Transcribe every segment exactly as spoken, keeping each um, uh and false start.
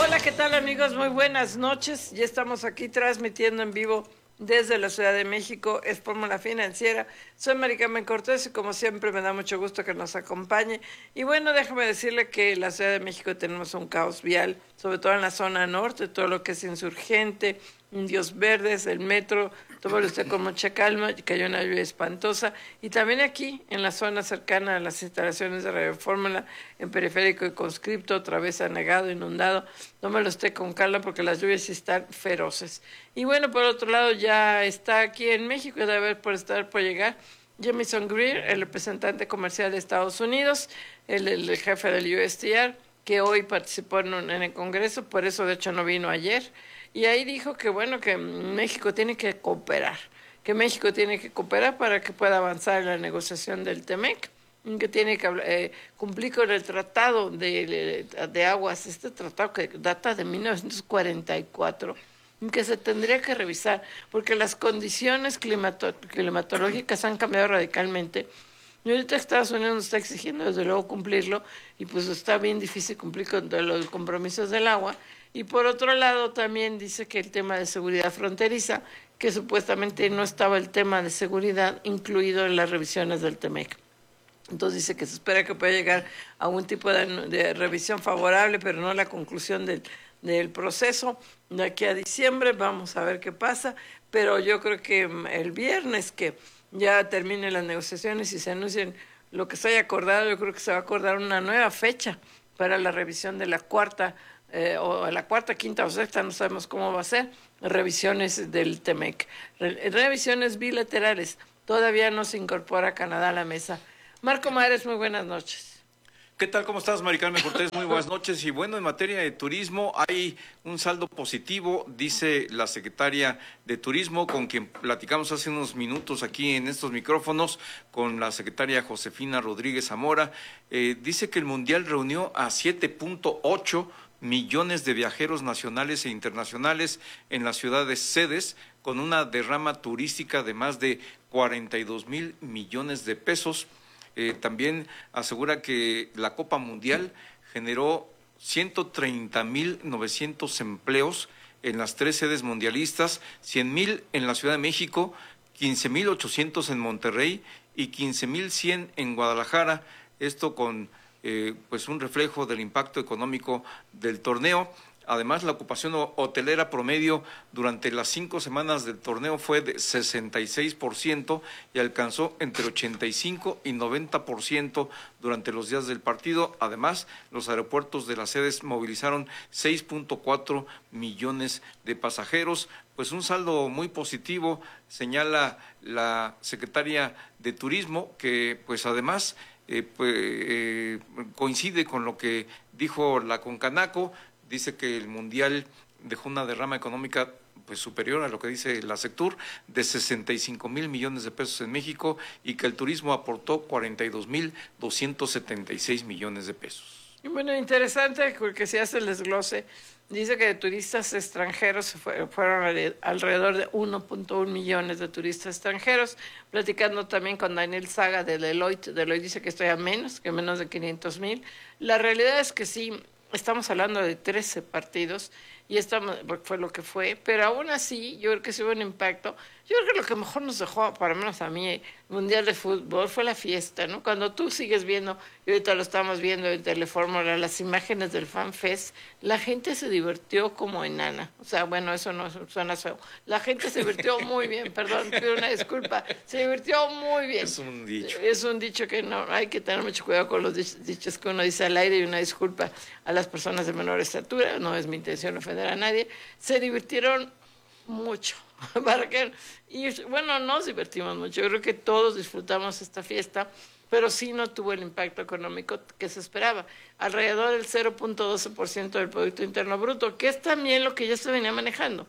Hola, ¿qué tal amigos? Muy buenas noches. Ya estamos aquí transmitiendo en vivo desde la Ciudad de México. Es Fórmula Financiera. Soy Mari Carmen Cortés y como siempre me da mucho gusto que nos acompañe. Y bueno, déjame decirle que en la Ciudad de México tenemos un caos vial, sobre todo en la zona norte, todo lo que es Insurgente, Indios Verdes, el metro. Tómalo usted con mucha calma, cayó una lluvia espantosa. Y también aquí, en la zona cercana a las instalaciones de Radio Fórmula, en Periférico y Conscripto, otra vez anegado, inundado. Tómalo usted con calma porque las lluvias sí están feroces. Y bueno, por otro lado, ya está aquí en México, debe haber por estar por llegar Jamieson Greer, el representante comercial de Estados Unidos, el, el, el jefe del U S T R, que hoy participó en, un, en el Congreso, por eso de hecho no vino ayer. Y ahí dijo que bueno, que México tiene que cooperar, que México tiene que cooperar para que pueda avanzar en la negociación del Temec, que tiene que eh, cumplir con el tratado de, de, de aguas, este tratado que data de mil novecientos cuarenta y cuatro, que se tendría que revisar, porque las condiciones climato climatológicas han cambiado radicalmente. Y ahorita Estados Unidos nos está exigiendo desde luego cumplirlo, y pues está bien difícil cumplir con los compromisos del agua. Y por otro lado también dice que el tema de seguridad fronteriza, que supuestamente no estaba el tema de seguridad incluido en las revisiones del Temec. Entonces dice que se espera que pueda llegar a un tipo de, de revisión favorable, pero no la conclusión del, del proceso. De aquí a diciembre vamos a ver qué pasa, pero yo creo que el viernes que ya terminen las negociaciones y se anuncien lo que se haya acordado, yo creo que se va a acordar una nueva fecha para la revisión de la cuarta Eh, o la cuarta, quinta o sexta, no sabemos cómo va a ser, revisiones del Temec, Re revisiones bilaterales. Todavía no se incorpora Canadá a la mesa. Marco Mares, muy buenas noches. ¿Qué tal? ¿Cómo estás, Mari Carmen Cortés? Muy buenas noches. Y bueno, en materia de turismo hay un saldo positivo, dice la secretaria de Turismo, con quien platicamos hace unos minutos aquí en estos micrófonos, con la secretaria Josefina Rodríguez Zamora. Eh, dice que el Mundial reunió a siete punto ocho millones de viajeros nacionales e internacionales en las ciudades sedes, con una derrama turística de más de cuarenta y dos mil millones de pesos. Eh, también asegura que la Copa Mundial generó ciento treinta mil novecientos empleos en las tres sedes mundialistas, cien mil en la Ciudad de México, quince mil ochocientos en Monterrey y quince mil cien en Guadalajara. Esto con Eh, pues un reflejo del impacto económico del torneo. Además, la ocupación hotelera promedio durante las cinco semanas del torneo fue de sesenta y seis por ciento y alcanzó entre ochenta y cinco y noventa por ciento durante los días del partido. Además, los aeropuertos de las sedes movilizaron seis punto cuatro millones de pasajeros. Pues un saldo muy positivo, señala la secretaria de Turismo, que pues además Eh, pues, eh, coincide con lo que dijo la Concanaco. Dice que el Mundial dejó una derrama económica pues superior a lo que dice la Sectur, de sesenta y cinco mil millones de pesos en México, y que el turismo aportó cuarenta y dos mil doscientos setenta y seis millones de pesos. Y bueno, interesante porque se hace el desglose. Dice que de turistas extranjeros se fue, fueron alrededor de uno punto uno millones de turistas extranjeros. Platicando también con Daniel Saga de Deloitte, Deloitte dice que estoy a menos, que menos de quinientos mil. La realidad es que sí, estamos hablando de trece partidos y estamos, fue lo que fue, pero aún así yo creo que sí hubo un impacto. Yo creo que lo que mejor nos dejó, para menos a mí, el Mundial de Fútbol fue la fiesta, ¿no? Cuando tú sigues viendo, y ahorita lo estamos viendo en Telefórmula, las imágenes del Fan Fest, la gente se divirtió como enana. O sea, bueno, eso no suena feo. La gente se divirtió muy bien, perdón, pido una disculpa. Se divirtió muy bien. Es un dicho. Es un dicho que no, hay que tener mucho cuidado con los dichos que uno dice al aire, y una disculpa a las personas de menor estatura, no es mi intención ofender a nadie. Se divirtieron mucho. Para que, y bueno, nos divertimos mucho. Yo creo que todos disfrutamos esta fiesta, pero sí no tuvo el impacto económico que se esperaba. Alrededor del cero punto doce por ciento del Producto Interno Bruto, que es también lo que ya se venía manejando.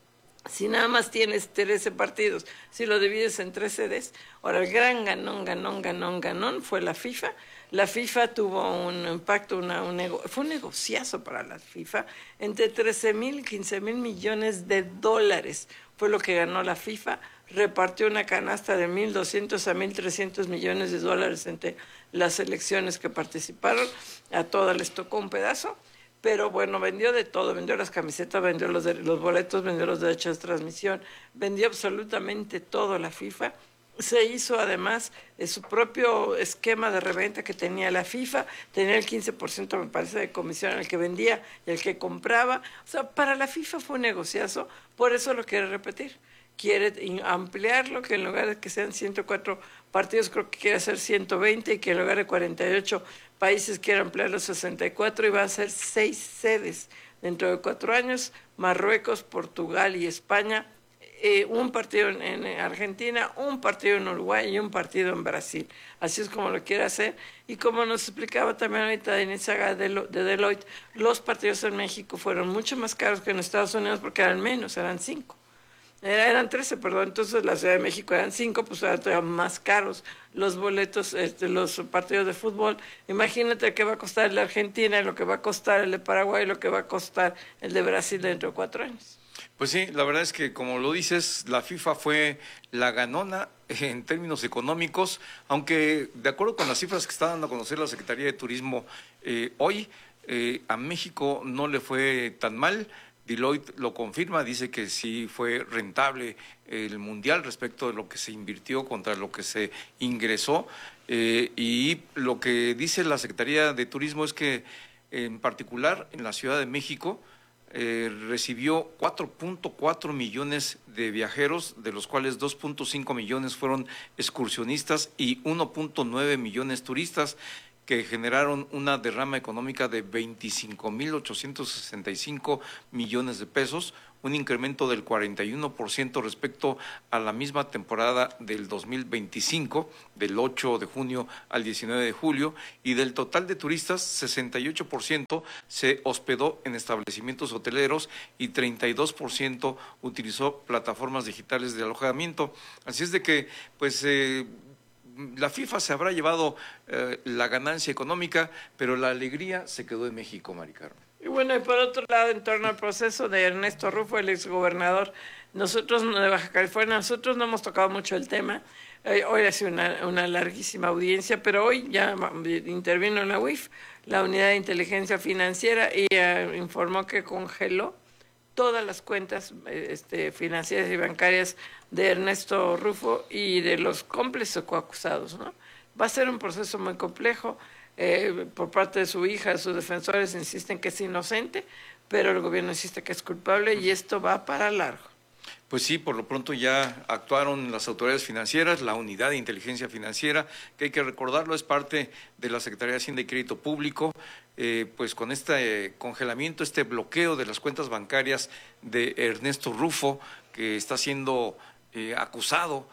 Si nada más tienes trece partidos, si lo divides en tres sedes, ahora el gran ganón, ganón, ganón, ganón fue la FIFA. La FIFA tuvo un impacto, una, un nego, fue un negociazo para la FIFA, entre trece mil, quince mil millones de dólares fue lo que ganó la FIFA. Repartió una canasta de mil doscientos a mil trescientos millones de dólares entre las selecciones que participaron, a todas les tocó un pedazo. pero bueno, vendió de todo, vendió las camisetas, vendió los, de, los boletos, vendió los derechos de transmisión, vendió absolutamente todo la FIFA. Se hizo además de su propio esquema de reventa que tenía la FIFA, tenía el quince por ciento me parece de comisión el que vendía y el que compraba. O sea, para la FIFA fue un negociazo, por eso lo quiere repetir. Quiere ampliarlo, que en lugar de que sean ciento cuatro partidos, creo que quiere hacer ciento veinte, y que en lugar de cuarenta y ocho países quiere ampliarlo a sesenta y cuatro, y va a ser seis sedes dentro de cuatro años, Marruecos, Portugal y España, eh, un partido en, en Argentina, un partido en Uruguay y un partido en Brasil. Así es como lo quiere hacer, y como nos explicaba también ahorita Denise Saga de, de Deloitte, los partidos en México fueron mucho más caros que en Estados Unidos porque eran menos, eran cinco. Eran trece, perdón, entonces la Ciudad de México eran cinco, pues eran más caros los boletos, este, los partidos de fútbol. Imagínate qué va a costar el de Argentina, lo que va a costar el de Paraguay, lo que va a costar el de Brasil dentro de cuatro años. Pues sí, la verdad es que como lo dices, la FIFA fue la ganona en términos económicos, aunque de acuerdo con las cifras que está dando a conocer la Secretaría de Turismo eh, hoy, eh, a México no le fue tan mal. Deloitte lo confirma, dice que sí fue rentable el Mundial respecto de lo que se invirtió contra lo que se ingresó, eh, y lo que dice la Secretaría de Turismo es que en particular en la Ciudad de México eh, recibió cuatro punto cuatro millones de viajeros, de los cuales dos punto cinco millones fueron excursionistas y uno punto nueve millones turistas, que generaron una derrama económica de veinticinco mil ochocientos sesenta y cinco millones de pesos, un incremento del cuarenta y uno por ciento respecto a la misma temporada del dos mil veinticinco, del ocho de junio al diecinueve de julio, y del total de turistas, sesenta y ocho por ciento se hospedó en establecimientos hoteleros y treinta y dos por ciento utilizó plataformas digitales de alojamiento. Así es de que, pues, eh, la FIFA se habrá llevado eh, la ganancia económica, pero la alegría se quedó en México, Mari Carmen. Y bueno, y por otro lado, en torno al proceso de Ernesto Rufo, el exgobernador, nosotros de Baja California, nosotros no hemos tocado mucho el tema. Eh, hoy ha sido una, una larguísima audiencia, pero hoy ya intervino en la U I F, la Unidad de Inteligencia Financiera, y eh, informó que congeló todas las cuentas este, financieras y bancarias de Ernesto Rufo y de los cómplices o coacusados, ¿no? Va a ser un proceso muy complejo. Eh, por parte de su hija, sus defensores insisten que es inocente, pero el gobierno insiste que es culpable, y esto va para largo. Pues sí, por lo pronto ya actuaron las autoridades financieras, la Unidad de Inteligencia Financiera, que hay que recordarlo, es parte de la Secretaría de Hacienda y Crédito Público, eh, pues con este eh, congelamiento, este bloqueo de las cuentas bancarias de Ernesto Rufo, que está siendo eh, acusado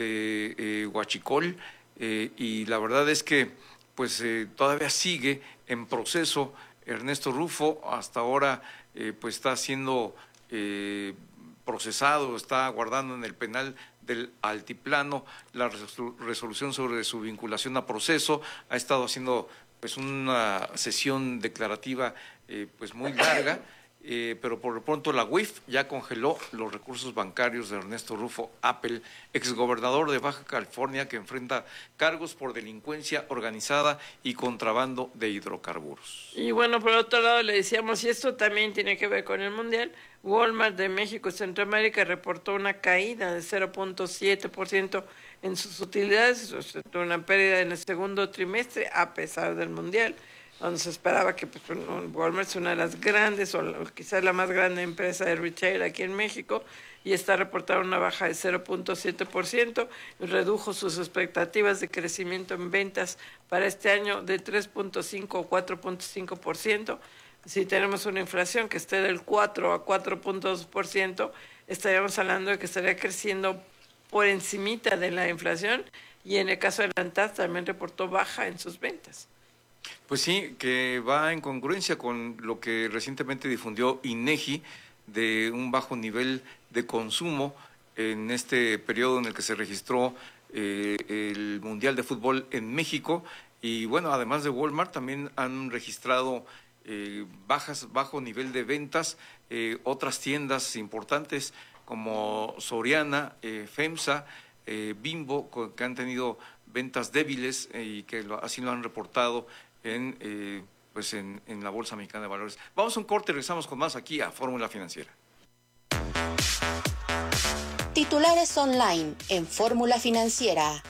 de eh, huachicol, eh, y la verdad es que pues eh, todavía sigue en proceso Ernesto Rufo, hasta ahora eh, pues está siendo eh, procesado, está aguardando en el penal del Altiplano la resolución sobre su vinculación a proceso. Ha estado haciendo pues una sesión declarativa eh, pues muy larga, eh, pero por lo pronto la U I F ya congeló los recursos bancarios de Ernesto Rufo Appel, exgobernador de Baja California, que enfrenta cargos por delincuencia organizada y contrabando de hidrocarburos. Y bueno, por otro lado le decíamos, y esto también tiene que ver con el Mundial, Walmart de México y Centroamérica reportó una caída de cero punto siete por ciento en sus utilidades, una pérdida en el segundo trimestre a pesar del Mundial, donde se esperaba que pues, Walmart es una de las grandes, o quizás la más grande empresa de retail aquí en México, y está reportando una baja de cero punto siete por ciento, redujo sus expectativas de crecimiento en ventas para este año de tres punto cinco o cuatro punto cinco por ciento. Si tenemos una inflación que esté del cuatro a cuatro punto dos por ciento, estaríamos hablando de que estaría creciendo por encimita de la inflación, y en el caso de la ANTAD también reportó baja en sus ventas. Pues sí, que va en congruencia con lo que recientemente difundió INEGI de un bajo nivel de consumo en este periodo en el que se registró eh, el Mundial de Fútbol en México. Y bueno, además de Walmart, también han registrado eh, bajas, bajo nivel de ventas eh, otras tiendas importantes como Soriana, eh, FEMSA, eh, Bimbo, que han tenido ventas débiles eh, y que lo, así lo han reportado en eh, pues en, en la Bolsa Mexicana de Valores. Vamos a un corte y regresamos con más aquí a Fórmula Financiera. Titulares online en Fórmula Financiera.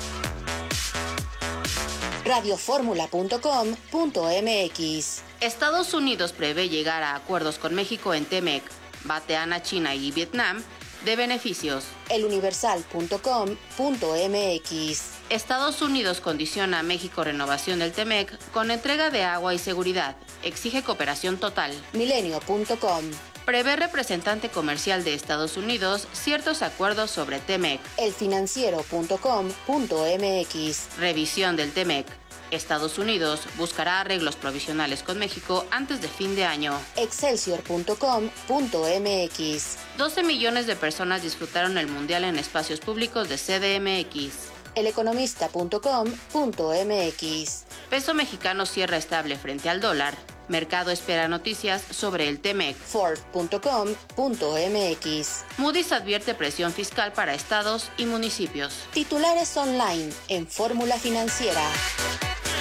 radioformula punto com punto m x. Estados Unidos prevé llegar a acuerdos con México en T-M E C, batean a China y Vietnam de beneficios. eluniversal punto com punto m x. Estados Unidos condiciona a México renovación del T-M E C con entrega de agua y seguridad. Exige cooperación total. milenio punto com. Prevé representante comercial de Estados Unidos ciertos acuerdos sobre T-M E C. elfinanciero punto com punto m x. Revisión del T-M E C. Estados Unidos buscará arreglos provisionales con México antes de fin de año. excelsior punto com punto m x. doce millones de personas disfrutaron el Mundial en espacios públicos de C D M X. eleconomista punto com punto m x. Peso mexicano cierra estable frente al dólar. Mercado espera noticias sobre el T-M E C. Forbes punto com punto m x. Moody's advierte presión fiscal para estados y municipios. Titulares online en Fórmula Financiera.